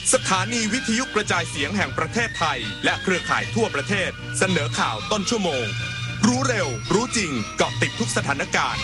สถานีวิทยุกระจายเสียงแห่งประเทศไทยและเครือข่ายทั่วประเทศเสนอข่าวต้นชั่วโมงรู้เร็วรู้จริงเกาะติดทุกสถานการณ์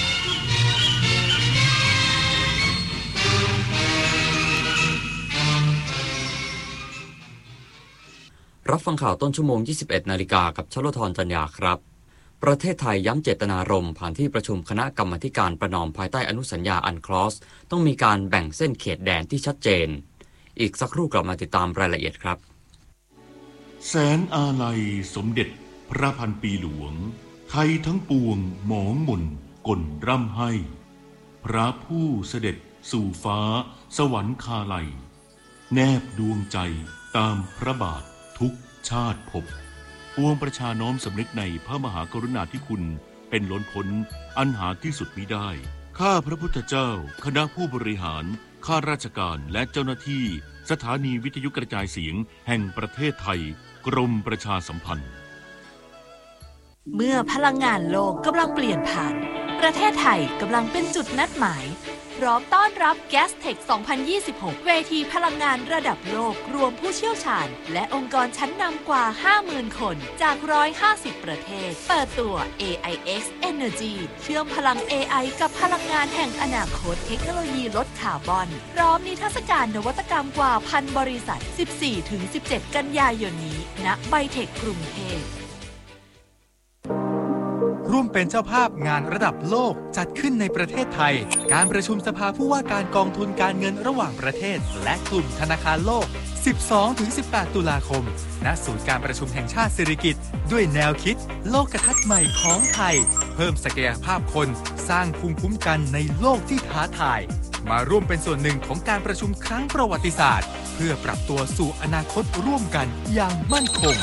รับฟังข่าวต้นชั่วโมง 21 นาฬิกากับชลธรจัญญาครับประเทศไทยย้ำเจตนารมณ์ผ่านที่ประชุมคณะกรรมาการประนอมภายใต้อนุสัญญาอันคลอสต้องมีการแบ่งเส้นเขตแดนที่ชัดเจนอีกสักครู่กลับมาติดตามรายละเอียดครับแสนอาลัยสมเด็จพระพันปีหลวงไทยทั้งปวงหมองหม่นก่นร่ำให้พระผู้เสด็จสู่ฟ้าสวรรคาลัยแนบดวงใจตามพระบาททุกชาติภพปวงประชาน้อมสำนึกในพระมหากรุณาธิคุณเป็นล้นพ้นอันหาที่สุดมิได้ข้าพระพุทธเจ้าคณะผู้บริหารข้าราชการและเจ้าหน้าที่สถานีวิทยุกระจายเสียงแห่งประเทศไทยกรมประชาสัมพันธ์เมื่อพลังงานโลกกำลังเปลี่ยนผ่านประเทศไทยกำลังเป็นจุดนัดหมายพร้อมต้อนรับ Gastech 2026 เวทีพลังงานระดับโลกรวมผู้เชี่ยวชาญและองค์กรชั้นนำกว่า 50,000 คนจาก 150 ประเทศเปิดตัว AIX Energy เชื่อมพลัง AI กับพลังงานแห่งอนาคตเทคโนโลยีลดคาร์บอนพร้อมนิทรรศการนวัตกรรมกว่า 1,000 บริษัท 14-17 กันยายนนี้ณไบเทคกรุงเทพร่วมเป็นเจ้าภาพงานระดับโลกจัดขึ้นในประเทศไทยการประชุมสภาผู้ว่าการกองทุนการเงินระหว่างประเทศและกลุ่มธนาคารโลก 12-18 ตุลาคมณศูนย์การประชุมแห่งชาติสิริกิติ์ด้วยแนวคิดโลกทัศน์ใหม่ของไทยเพิ่มศักยภาพคนสร้างภูมิคุ้มกันในโลกที่ท้าทายมาร่วมเป็นส่วนหนึ่งของการประชุมครั้งประวัติศาสตร์เพื่อปรับตัวสู่อนาคตร่วมกันอย่างมั่นคง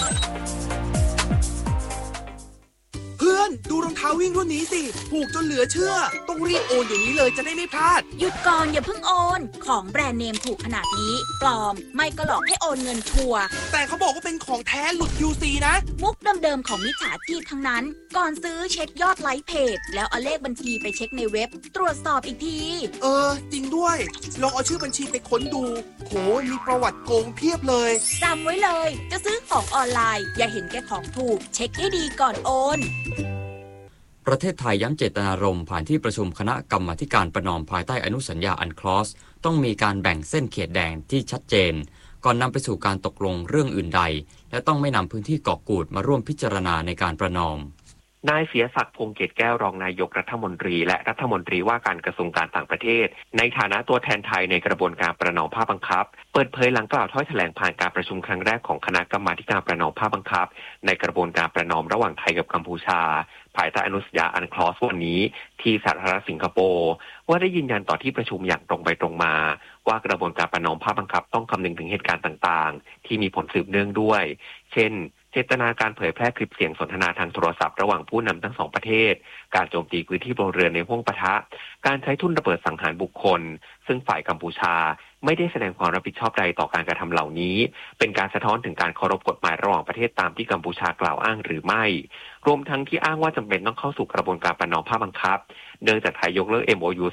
ดูรองเท้าวิ่งรุ่นนี้สิถูกจนเหลือเชื่อต้องรีบโอนอย่างนี้เลยจะได้ไม่พลาดหยุดก่อนอย่าเพิ่งโอนของแบรนด์เนมถูกขนาดนี้ปลอมไม่ก็หลอกให้โอนเงินชัวร์แต่เขาบอกว่าเป็นของแท้หลุด QC นะมุกเดิมๆของมิจฉาชีพทั้งนั้นก่อนซื้อเช็คยอดไลค์เพจแล้วเอาเลขบัญชีไปเช็คในเว็บตรวจสอบอีกทีจริงด้วยลองเอาชื่อบัญชีไปค้นดูโหมีประวัติโกงเพียบเลยจำไว้เลยจะซื้อของออนไลน์อย่าเห็นแก่ของถูกเช็คให้ดีก่อนโอนประเทศไทยย้ำเจตนารมณ์ผ่านที่ประชุมคณะกรรมาการประนอมภายใต้อนุสัญญาอันคลอสต้องมีการแบ่งเส้นเขตแดนที่ชัดเจนก่อนนำไปสู่การตกลงเรื่องอื่นใดและต้องไม่นำพื้นที่เกาะกูดมาร่วมพิจารณาในการประนอมนายเสียศักดิ์พงษ์เกตแก้วรองนายกรัฐมนตรีและรัฐมนตรีว่าการกระทรวงการต่างประเทศในฐานะตัวแทนไทยในกระบวนการประนอมภาคบังคับเปิดเผยหลังกล่าวถ้อยแถลงผ่านการประชุมครั้งแรกของคณะกรรมาการประนอมภาคบังคับในกระบวนการประนอมระหว่างไทยกับกัมพูชาภายใต้อนุสัญญาอันคลอสวันนี้ที่สาธารณรัฐสิงคโปร์ว่าได้ยืนยันต่อที่ประชุมอย่างตรงไปตรงมาว่ากระบวนการประนอมภาคบังคับต้องคำนึงถึงเหตุการณ์ต่างๆที่มีผลสืบเนื่องด้วยเช่นเจตนาการเผยแพร่คลิปเสียงสนทนาทางโทรศัพท์ระหว่างผู้นำทั้งสองประเทศการโจมตีพื้นที่พลเรือนในห้วงปะทะการใช้ทุ่นระเบิดสังหารบุคคลซึ่งฝ่ายกัมพูชาไม่ได้แสดงความรับผิดชอบใดต่อการกระทำเหล่านี้เป็นการสะท้อนถึงการเคารพกฎหมายระหว่างประเทศตามที่กัมพูชากล่าวอ้างหรือไม่รวมทั้งที่อ้างว่าจำเป็นต้องเข้าสู่กระบวนการประนอมภาคบังคับเนื่องจากไทยยกเลิก MOU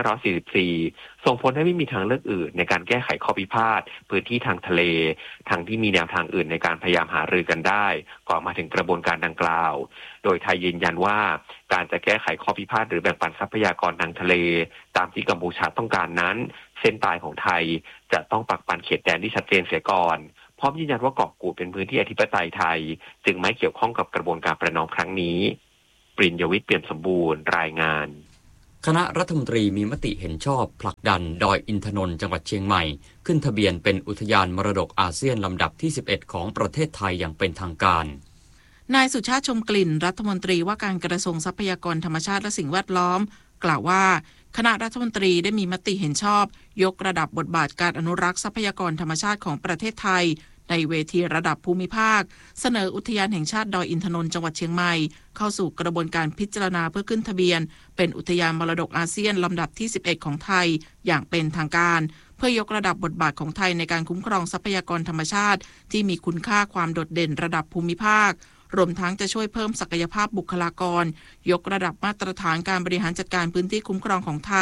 2544ส่งผลให้ไม่มีทางเลือกอื่นในการแก้ไขข้อพิพาทพื้นที่ทางทะเลทั้งที่มีแนวทางอื่นในการพยายามหารือกันได้ก่อนมาถึงกระบวนการดังกล่าวโดยไทยยืนยันว่าการจะแก้ไขข้อพิพาทหรือแบ่งปันทรัพยากรทางทะเลตามที่กัมพูชาต้องการนั้นเส้นตายของไทยจะต้องปักปันเขตแดนที่ชัดเจนเสียก่อนพร้อมยืนยันว่าเกาะกูดเป็นพื้นที่อธิปไตยไทยจึงไม่เกี่ยวข้องกับกระบวนการประนอมครั้งนี้ปริญญวิทย์เปี่ยมสมบูรณ์รายงานคณะรัฐมนตรีมีมติเห็นชอบผลักดันดอยอินทนนท์จังหวัดเชียงใหม่ขึ้นทะเบียนเป็นอุทยานมรดกอาเซียนลำดับที่ 11 ของประเทศไทยอย่างเป็นทางการนายสุชาติชมกลิ่นรัฐมนตรีว่าการกระทรวงทรัพยากรธรรมชาติและสิ่งแวดล้อมกล่าวว่าคณะรัฐมนตรีได้มีมติเห็นชอบยกระดับบทบาทการอนุรักษ์ทรัพยากรธรรมชาติของประเทศไทยในเวทีระดับภูมิภาคเสนออุทยานแห่งชาติดอยอินทนนท์จังหวัดเชียงใหม่เข้าสู่กระบวนการพิจารณาเพื่อขึ้นทะเบียนเป็นอุทยานมรดกอาเซียนลำดับที่ 11 ของไทยอย่างเป็นทางการเพื่อยกระดับบทบาทของไทยในการคุ้มครองทรัพยากรธรรมชาติที่มีคุณค่าความโดดเด่นระดับภูมิภาครวมทั้งจะช่วยเพิ่มศักยภาพบุคลากรยกระดับมาตรฐานการบริหารจัดการพื้นที่คุ้มครองของไทย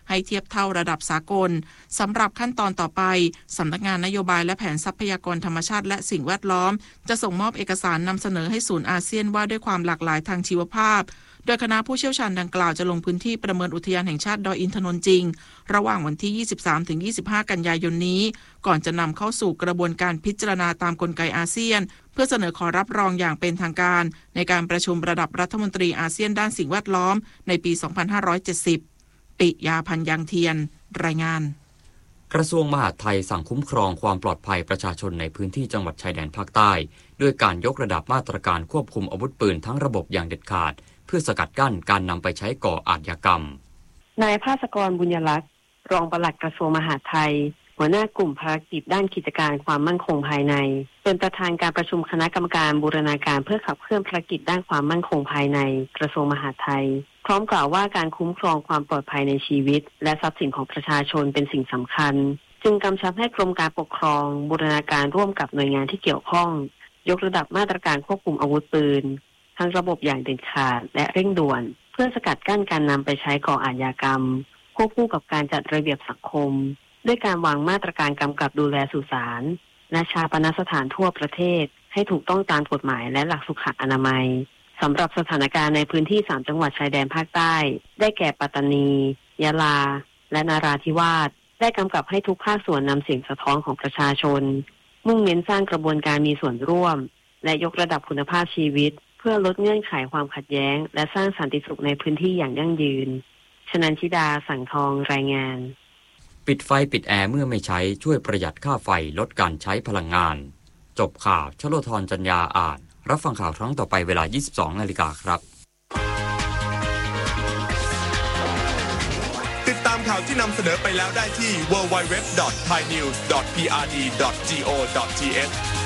ให้เทียบเท่าระดับสากลสำหรับขั้นตอนต่อไปสำนักงานนโยบายและแผนทรัพยากรธรรมชาติและสิ่งแวดล้อมจะส่งมอบเอกสารนำเสนอให้ศูนย์อาเซียนว่าด้วยความหลากหลายทางชีวภาพโดยคณะผู้เชี่ยวชาญดังกล่าวจะลงพื้นที่ประเมินอุทยานแห่งชาติดอยอินทนนท์จริงระหว่างวันที่ 23-25 กันยายนนี้ก่อนจะนำเข้าสู่กระบวนการพิจารณาตามกลไกอาเซียนเพื่อเสนอขอรับรองอย่างเป็นทางการในการประชุมระดับรัฐมนตรีอาเซียนด้านสิ่งแวดล้อมในปี 2570 ปิยาพันธ์ยังเทียนรายงานกระทรวงมหาดไทยสั่งคุ้มครองความปลอดภัยประชาชนในพื้นที่จังหวัดชายแดนภาคใต้ด้วยการยกระดับมาตรการควบคุมอาวุธปืนทั้งระบบอย่างเด็ดขาดเพื่อสกัดกั้นการนำไปใช้ก่ออาชญากรรมนายภาสกรบุญยลักษณ์รองปลัดกระทรวงมหาดไทยหัวหน้ากลุ่มภารกิจด้านกิจการความมั่นคงภายในเป็นประธานการประชุมคณะกรรมการบูรณาการเพื่อขับเคลื่อนภารกิจด้านความมั่นคงภายในกระทรวงมหาดไทยพร้อมกล่าวว่าการคุ้มครองความปลอดภัยในชีวิตและทรัพย์สินของประชาชนเป็นสิ่งสำคัญจึงกำชับให้กรมการปกครองบูรณาการร่วมกับหน่วยงานที่เกี่ยวข้องยกระดับมาตรการควบคุมอาวุธปืนทั้งระบบอย่างเด็ดขาดและเร่งด่วนเพื่อสกัดกั้นการนำไปใช้ก่ออาชญากรรมควบคู่กับการจัดระเบียบสังคมด้วยการวางมาตรการกำกับดูแลสุสานและฌาปนสถานทั่วประเทศให้ถูกต้องตามกฎหมายและหลักสุขอนามัยสำหรับสถานการณ์ในพื้นที่3จังหวัดชายแดนภาคใต้ได้แก่ปัตตานียะลาและนราธิวาสได้กำกับให้ทุกภาคส่วนนำเสียงสะท้อนของประชาชนมุ่งเน้นสร้างกระบวนการมีส่วนร่วมและยกระดับคุณภาพชีวิตเพื่อลดเงื่อนไขความขัดแย้งและสร้างสันติสุขในพื้นที่อย่างยั่งยืนชนันชิดาสังทองรายงานปิดไฟปิดแอร์เมื่อไม่ใช้ช่วยประหยัดค่าไฟลดการใช้พลังงานจบข่าวชโลธรจัญญาอ่านรับฟังข่าวครั้งต่อไปเวลา 22:00 น.ครับติดตามข่าวที่นำเสนอไปแล้วได้ที่ www.thainews.prd.go.th